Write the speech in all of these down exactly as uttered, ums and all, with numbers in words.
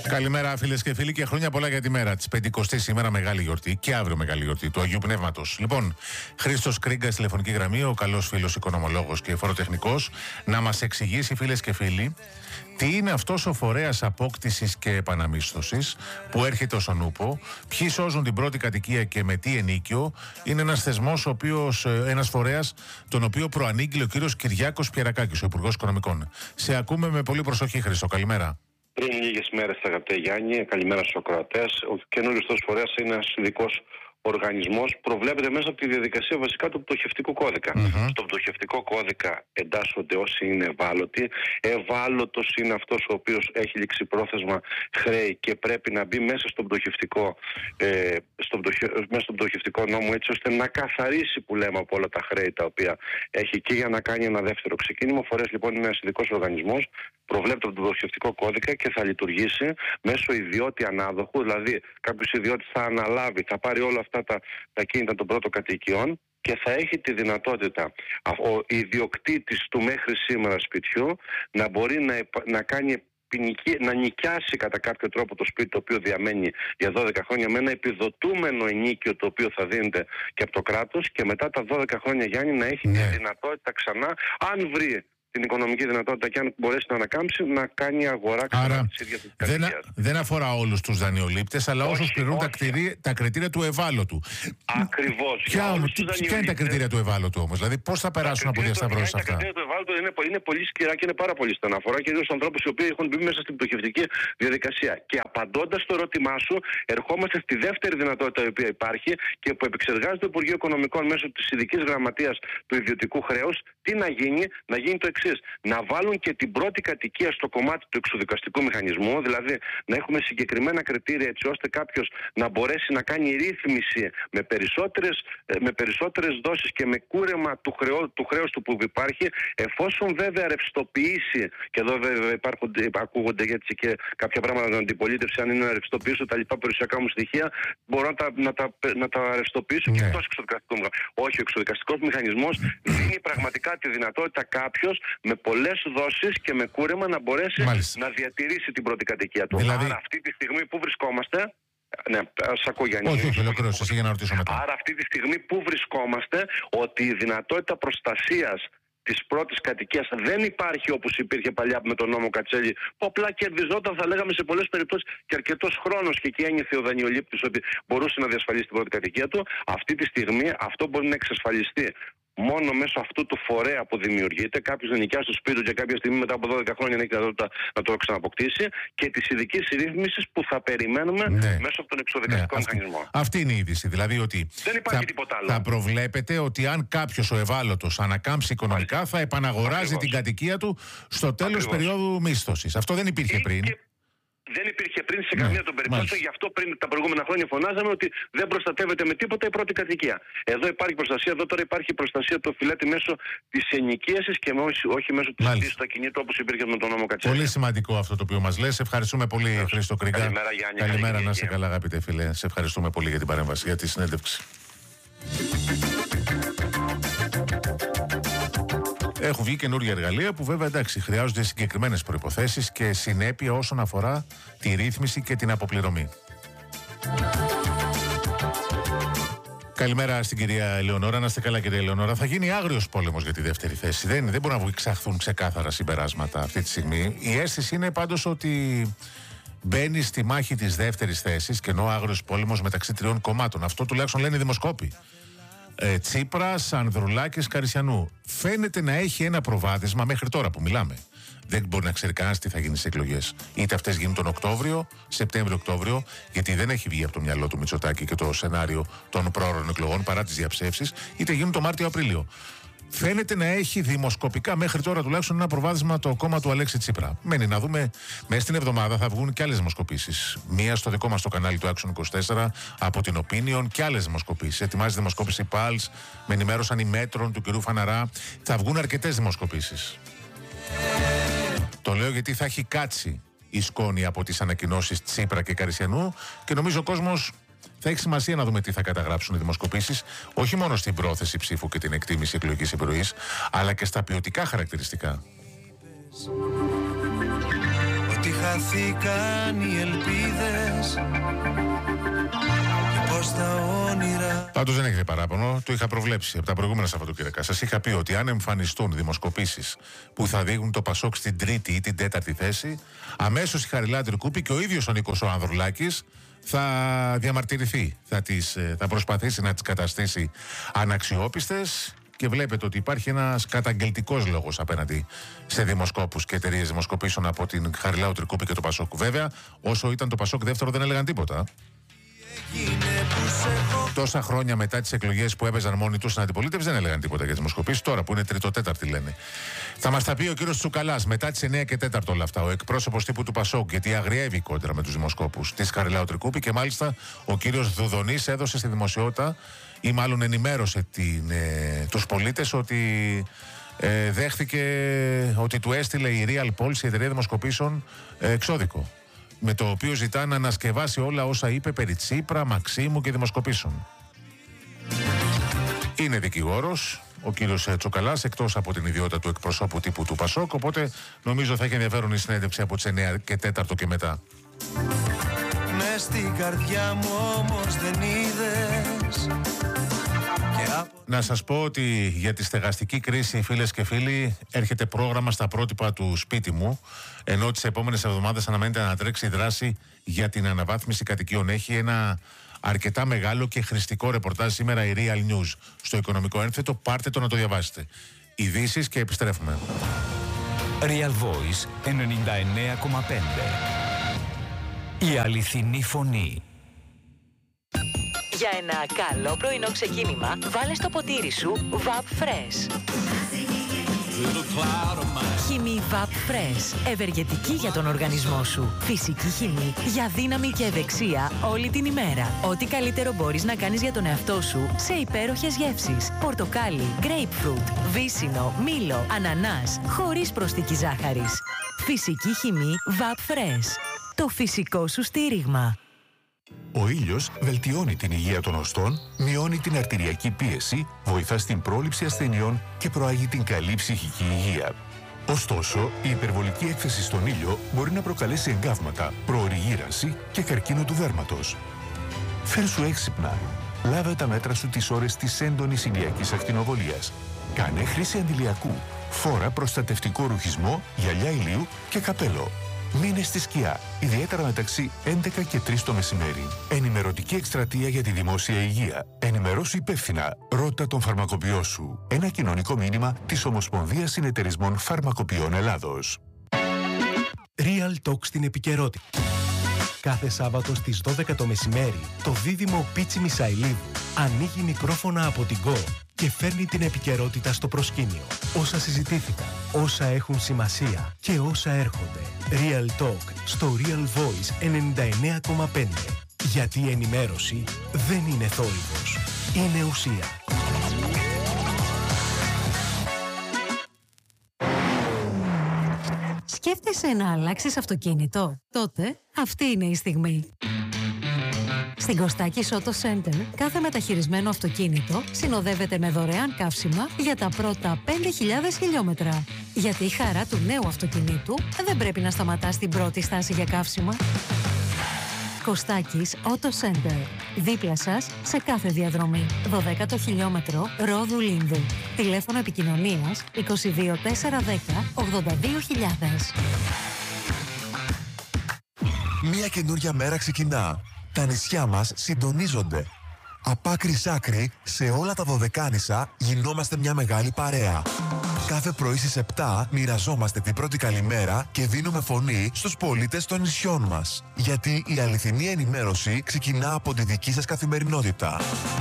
Καλημέρα φίλες και φίλοι και χρόνια πολλά για τη μέρα της πεντηκοστής σήμερα, μεγάλη γιορτή και αύριο μεγάλη γιορτή του Αγίου Πνεύματος. Λοιπόν, Χρήστος Κρίγκας, τηλεφωνική γραμμή, ο καλός φίλος οικονομολόγος και φοροτεχνικός, να μας εξηγήσει φίλες και φίλοι τι είναι αυτός ο φορέας απόκτησης και επαναμίσθωσης που έρχεται ως ονούπο, ποιοι σώζουν την πρώτη κατοικία και με τι ενίκιο. Είναι ένας θεσμός, ο οποίος, ένας φορέας, τον οποίο προανήγγειλε ο κύριος Κυριάκος Πιερακάκης, ο Υπουργός Οικονομικών. Σε ακούμε με πολύ προσοχή, Χρήστο. Καλημέρα. Πριν λίγες μέρες, αγαπητέ Γιάννη, καλημέρα στους ακροατές. Ο καινούριος αυτός φορέας είναι ένας ειδικός οργανισμός. Προβλέπεται μέσα από τη διαδικασία βασικά του πτωχευτικού κώδικα. Mm-hmm. Στον πτωχευτικό κώδικα εντάσσονται όσοι είναι ευάλωτοι. Ευάλωτος είναι αυτός ο οποίος έχει ληξιπρόθεσμα χρέη και πρέπει να μπει μέσα στον πτωχευτικό, ε, στον πτωχε, μέσα στον πτωχευτικό νόμο, έτσι ώστε να καθαρίσει, που λέμε, από όλα τα χρέη τα οποία έχει και για να κάνει ένα δεύτερο ξεκίνημα. Ο φορέας λοιπόν είναι ένας ειδικός οργανισμός. Προβλέπεται από τον πτωχευτικό κώδικα και θα λειτουργήσει μέσω ιδιώτη ανάδοχου, δηλαδή κάποιος ιδιώτης θα αναλάβει, θα πάρει όλα αυτά τα, τα κίνητα των πρώτων κατοικιών και θα έχει τη δυνατότητα ο ιδιοκτήτης του μέχρι σήμερα σπιτιού να μπορεί να, να κάνει ποινική, να νοικιάσει κατά κάποιο τρόπο το σπίτι το οποίο διαμένει για δώδεκα χρόνια με ένα επιδοτούμενο ενίκιο το οποίο θα δίνεται και από το κράτος, και μετά τα δώδεκα χρόνια, Γιάννη, να έχει ναι. τη δυνατότητα ξανά, αν βρει την οικονομική δυνατότητα και αν μπορέσει να ανακάμψει, να κάνει αγορά κατά της ίδιας της κατοικίας. Δεν, δεν αφορά όλους τους δανειολήπτες, αλλά όσους πληρούν τα, τα κριτήρια του ευάλωτου. Ακριβώς. Ποια, όμως, ποια είναι τα κριτήρια του ευάλωτου όμως, δηλαδή πώς θα περάσουν από διασταυρώσεις αυτά? Τα κριτήρια του ευάλωτου είναι, είναι πολύ σκληρά και είναι πάρα πολύ στεναφορά, κυρίως στους ανθρώπους οι οποίοι έχουν μπει μέσα στην πτωχευτική διαδικασία. Και απαντώντας στο ερώτημά σου, ερχόμαστε στη δεύτερη δυνατότητα η οποία υπάρχει και που επεξεργάζεται το Υπουργείο Οικονομικών μέσω της ειδικής γραμματείας του ιδιωτικού χρέους. Τι να γίνει? Να γίνει το εξής. Να βάλουν και την πρώτη κατοικία στο κομμάτι του εξοδικαστικού μηχανισμού, δηλαδή να έχουμε συγκεκριμένα κριτήρια έτσι ώστε κάποιος να μπορέσει να κάνει ρύθμιση με περισσότερες, με περισσότερες δόσεις και με κούρεμα του, χρεό, του χρέους του που υπάρχει, εφόσον βέβαια ρευστοποιήσει, και εδώ βέβαια υπάρχουν, ακούγονται έτσι και κάποια πράγματα για την αντιπολίτευση, αν είναι να ρευστοποιήσω τα λοιπά περιουσιακά μου στοιχεία, μπορώ να τα, να τα, να τα ρευστοποιήσω και εκτός εξοδικαστικού μηχανισμού. Όχι, ο εξοδικαστικός μηχανισμός δίνει πραγματικά τη δυνατότητα κάποιος με πολλές δόσεις και με κούρεμα να μπορέσει Μάλιστα. να διατηρήσει την πρώτη κατοικία του. Δηλαδή... Άρα αυτή τη στιγμή που βρισκόμαστε... Ναι, σας ακούω, Γιάννη. Όχι, όχι, ολοκλήρωσε εσύ για να ρωτήσω μετά. Άρα αυτή τη στιγμή που βρισκόμαστε, ότι η δυνατότητα προστασίας της πρώτης κατοικίας δεν υπάρχει όπως υπήρχε παλιά με τον νόμο Κατσέλη, που απλά κερδιζόταν, θα λέγαμε, σε πολλές περιπτώσεις και αρκετός χρόνος, και εκεί ένιωθε ο δανειολήπτης ότι μπορούσε να διασφαλίσει την πρώτη κατοικία του. Αυτή τη στιγμή αυτό μπορεί να εξασφαλιστεί μόνο μέσω αυτού του φορέα που δημιουργείται. Κάποιος να νοικιάσει το σπίτι του και κάποια στιγμή μετά από δώδεκα χρόνια να έχει δυνατότητα να το ξαναποκτήσει, και της ειδικής ρύθμισης που θα περιμένουμε ναι. μέσω από τον εξοδικαστικό ναι, μηχανισμό. Αυτή, αυτή είναι η είδηση. Δηλαδή ότι δεν υπάρχει θα, τίποτα άλλο. Θα προβλέπετε ότι αν κάποιος ο ευάλωτος ανακάμψει οικονομικά, Μάλιστα. θα επαναγοράζει Ακριβώς. την κατοικία του στο τέλος περίοδου μίσθωσης. Αυτό δεν υπήρχε πριν. Και... Δεν υπήρχε πριν σε καμία των περιπτώσεων, γι' αυτό πριν τα προηγούμενα χρόνια φωνάζαμε ότι δεν προστατεύεται με τίποτα η πρώτη κατοικία. Εδώ υπάρχει προστασία, εδώ τώρα υπάρχει προστασία του οφειλέτη μέσω της ενοικίασης και όχι, όχι μέσω της λύσης του ακινήτου όπως υπήρχε με τον νόμο Κατσέλη. Πολύ σημαντικό αυτό το οποίο μας λες. Ευχαριστούμε πολύ, Ευχαριστώ. Χρήστο Κρίγκα. Καλημέρα, Γιάννη. Καλημέρα, να είσαι καλά, αγαπητέ φίλε. Σε ευχαριστούμε πολύ για την παρέμβαση, για τη συνέντευξη. Έχουν βγει καινούργια εργαλεία που βέβαια εντάξει χρειάζονται συγκεκριμένες προϋποθέσεις και συνέπεια όσον αφορά τη ρύθμιση και την αποπληρωμή. Καλημέρα στην κυρία Ελεονόρα. Να είστε καλά, κυρία Ελεονόρα. Θα γίνει άγριος πόλεμος για τη δεύτερη θέση. Δεν, δεν μπορούν να εξαχθούν ξεκάθαρα συμπεράσματα αυτή τη στιγμή. Η αίσθηση είναι πάντως ότι μπαίνει στη μάχη της δεύτερης θέσης και ενώ άγριος πόλεμος μεταξύ τριών κομμάτων. Αυτό τουλάχιστον λένε οι δημοσκόποι. Ε, Τσίπρας, Ανδρουλάκης, Καρισιανού. Φαίνεται να έχει ένα προβάδισμα μέχρι τώρα που μιλάμε. Δεν μπορεί να ξέρει κανένας τι θα γίνει στις εκλογές. Είτε αυτές γίνουν τον Οκτώβριο, Σεπτέμβριο-Οκτώβριο, γιατί δεν έχει βγει από το μυαλό του Μητσοτάκη και το σενάριο των πρόωρων εκλογών παρά τις διαψεύσεις, είτε γίνουν το Μάρτιο-Απρίλιο. Φαίνεται να έχει δημοσκοπικά μέχρι τώρα τουλάχιστον ένα προβάδισμα το κόμμα του Αλέξη Τσίπρα. Μένει να δούμε, μέσα στην εβδομάδα θα βγουν και άλλες δημοσκοπήσεις. Μία στο δικό μας το κανάλι του Action είκοσι τέσσερα από την Opinion και άλλες δημοσκοπήσεις. Ετοιμάζει δημοσκόπηση Pulse, με ενημέρωσαν οι Μέτρων του κ. Φαναρά. Θα βγουν αρκετές δημοσκοπήσεις. Το λέω γιατί θα έχει κάτσει η σκόνη από τις ανακοινώσεις Τσίπρα και Καρισιανού και νομίζω ο κόσμος θα έχει σημασία να δούμε τι θα καταγράψουν οι δημοσκοπήσεις, όχι μόνο στην πρόθεση ψήφου και την εκτίμηση εκλογικής επιρροής, αλλά και στα ποιοτικά χαρακτηριστικά. ότι χαθήκαν οι ελπίδες και πως τα όνειρα. Πάντως δεν έχετε παράπονο, το είχα προβλέψει από τα προηγούμενα Σαββατοκύριακα. Σας είχα πει ότι αν εμφανιστούν δημοσκοπήσεις που θα δείχνουν το Πασόκ στην τρίτη ή την τέταρτη θέση, αμέσως η Χαριλάου Τρικούπη και ο ίδιος ο Νίκος ο Ανδρουλάκης θα διαμαρτυρηθεί, θα, τις, θα προσπαθήσει να τις καταστήσει αναξιόπιστες. Και βλέπετε ότι υπάρχει ένας καταγγελτικός λόγος απέναντι σε δημοσκόπους και εταιρείες δημοσκοπήσεων από την Χαριλάου Τρικούπη και το Πασόκ. Βέβαια, όσο ήταν το Πασόκ δεύτερο, δεν έλεγαν τίποτα. Τόσα χρόνια μετά τις εκλογές που έπαιζαν μόνοι τους στην αντιπολίτευση, δεν έλεγαν τίποτα για τις δημοσκοπήσεις. Τώρα που είναι τρίτο-τέταρτη λένε. Θα μας τα πει ο κύριος Τσουκαλάς μετά τις εννιά και τέταρτο όλα αυτά. Ο εκπρόσωπος τύπου του Πασόκ, γιατί αγριεύει κόντρα με τους δημοσκόπους της Χαριλάου Τρικούπη. Και μάλιστα ο κύριος Δουδονής έδωσε στη δημοσιότητα, ή μάλλον ενημέρωσε την, ε, τους πολίτες ότι ε, δέχθηκε ότι του έστειλε η Real Polls, η εταιρεία δημοσκοπήσεων, ε, εξώδικο, με το οποίο ζητά να ανασκευάσει όλα όσα είπε περί Τσίπρα, Μαξίμου και δημοσκοπήσεων. Είναι δικηγόρος ο κύριος Τσουκαλάς, εκτός από την ιδιότητα του εκπροσώπου τύπου του Πασόκ, οπότε νομίζω θα έχει ενδιαφέρον η συνέντευξη από τις εννιά και τέταρτο και μετά. Μες στην καρδιά μου όμως δεν είδες. Να σας πω ότι για τη στεγαστική κρίση, φίλες και φίλοι, έρχεται πρόγραμμα στα πρότυπα του σπίτι μου, ενώ τις επόμενες εβδομάδες αναμένεται να τρέξει η δράση για την αναβάθμιση κατοικίων. Έχει ένα αρκετά μεγάλο και χρηστικό ρεπορτάζ σήμερα η Real News στο Οικονομικό Ένθετο. Πάρτε το να το διαβάσετε. Ειδήσεις και επιστρέφουμε. Real Voice ενενήντα εννέα κόμμα πέντε. Η αληθινή φωνή. Για ένα καλό πρωινό ξεκίνημα, βάλε στο ποτήρι σου Vap Fresh. Χυμή Vap Fresh. Ευεργετική για τον οργανισμό σου. Φυσική χυμή για δύναμη και ευεξία όλη την ημέρα. Ό,τι καλύτερο μπορείς να κάνεις για τον εαυτό σου σε υπέροχες γεύσεις. Πορτοκάλι, grapefruit, βύσσινο, μήλο, ανανάς, χωρίς προσθήκη ζάχαρης. Φυσική χυμή Vap Fresh. Το φυσικό σου στήριγμα. Ο ήλιος βελτιώνει την υγεία των οστών, μειώνει την αρτηριακή πίεση, βοηθά στην πρόληψη ασθενειών και προάγει την καλή ψυχική υγεία. Ωστόσο, η υπερβολική έκθεση στον ήλιο μπορεί να προκαλέσει εγκάβματα, προωρή γύρανση και καρκίνο του δέρματος. Φέρσου έξυπνα. Λάβε τα μέτρα σου τις ώρες της έντονης ηλιακής ακτινοβολίας. Κάνε χρήση αντιλιακού. Φόρα προστατευτικό ρουχισμό, γυαλιά ηλίου και καπέλο. Μείνε στη σκιά, ιδιαίτερα μεταξύ έντεκα και τρεις το μεσημέρι. Ενημερωτική εκστρατεία για τη δημόσια υγεία. Ενημερώσου υπεύθυνα. Ρώτα τον φαρμακοποιό σου. Ένα κοινωνικό μήνυμα της Ομοσπονδίας Συνεταιρισμών Φαρμακοποιών Ελλάδος. Real Talk στην επικαιρότητα. Κάθε Σάββατο στις δώδεκα το μεσημέρι, το δίδυμο Πίτσι Μισαηλίδου ανοίγει μικρόφωνα από την Go και φέρνει την επικαιρότητα στο προσκήνιο. Όσα συζητήθηκαν, όσα έχουν σημασία και όσα έρχονται. Real Talk στο Real Voice ενενήντα εννέα κόμμα πέντε. Γιατί η ενημέρωση δεν είναι θόρυβος, είναι ουσία. Σκέφτεσαι να αλλάξεις αυτοκίνητο? Τότε αυτή είναι η στιγμή. Στην Κωστάκης Auto Center, κάθε μεταχειρισμένο αυτοκίνητο συνοδεύεται με δωρεάν καύσιμα για τα πρώτα πέντε χιλιάδες χιλιόμετρα. Γιατί η χαρά του νέου αυτοκινήτου δεν πρέπει να σταματά στην πρώτη στάση για καύσιμα. Κωστάκης Auto Center. Δίπλα σας σε κάθε διαδρομή. δωδέκατο χιλιόμετρο Ρόδου Λίνδου. Τηλέφωνο επικοινωνίας είκοσι δύο τετρακόσια δέκα ογδόντα δύο χιλιάδες. Μία καινούρια μέρα ξεκινά. Τα νησιά μας συντονίζονται. Από άκρη σ' άκρη, σε όλα τα Δωδεκάνησα γινόμαστε μια μεγάλη παρέα. Κάθε πρωί στις επτά μοιραζόμαστε την πρώτη καλημέρα και δίνουμε φωνή στους πολίτες των νησιών μας. Γιατί η αληθινή ενημέρωση ξεκινά από τη δική σας καθημερινότητα.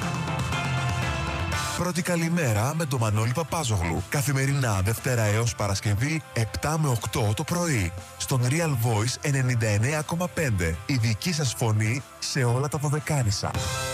Πρώτη καλημέρα με τον Μανώλη Παπάζογλου. Καθημερινά Δευτέρα έως Παρασκευή επτά με οκτώ το πρωί. Στον Real Voice ενενήντα εννέα κόμμα πέντε. Η δική σας φωνή σε όλα τα Δωδεκάνησα.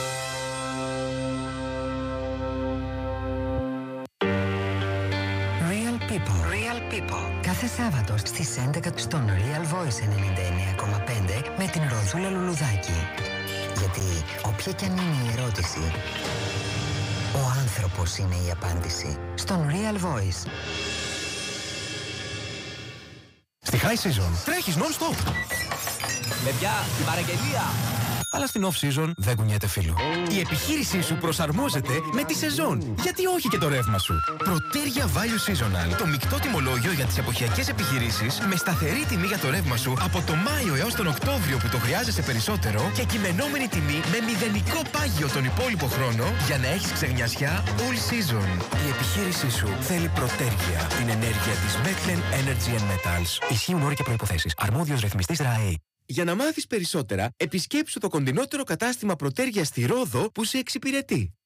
Real People. Real People. Κάθε Σάββατο στις έντεκα στον Real Voice ενενήντα εννέα κόμμα πέντε με την Ροδούλα Λουλουδάκη. Γιατί όποια κι αν είναι η ερώτηση, ο άνθρωπος είναι η απάντηση. Στον Real Voice. Στη high season τρέχεις non-stop. Παιδιά, την παραγγελία! Αλλά στην off-season δεν κουνιέται φίλου. Η επιχείρησή σου προσαρμόζεται με τη σεζόν. Γιατί όχι και το ρεύμα σου. Protergia Value Seasonal. Το μεικτό τιμολόγιο για τις εποχιακές επιχειρήσεις με σταθερή τιμή για το ρεύμα σου από το Μάιο έως τον Οκτώβριο που το χρειάζεσαι περισσότερο και κειμενόμενη τιμή με μηδενικό πάγιο τον υπόλοιπο χρόνο για να έχεις ξεγνιασιά all season. Η επιχείρησή σου θέλει Protergia. Την ενέργεια της Metlen Energy and Metals. Ισχύουν όροι και προϋποθέσεις. Αρμόδιος ρυθμιστής ΡΑΕ. Για να μάθεις περισσότερα, επισκέψου το κοντινότερο κατάστημα Protergia στη Ρόδο που σε εξυπηρετεί.